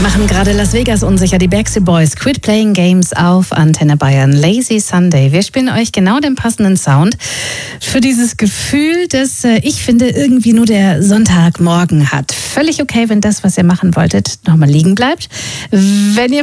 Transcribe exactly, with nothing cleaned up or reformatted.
Machen gerade Las Vegas unsicher. Die Backstreet Boys, Quit Playing Games auf Antenne Bayern. Lazy Sunday. Wir spielen euch genau den passenden Sound für dieses Gefühl, das äh, ich finde irgendwie nur der Sonntagmorgen hat. Völlig okay, wenn das, was ihr machen wolltet, nochmal liegen bleibt. Wenn ihr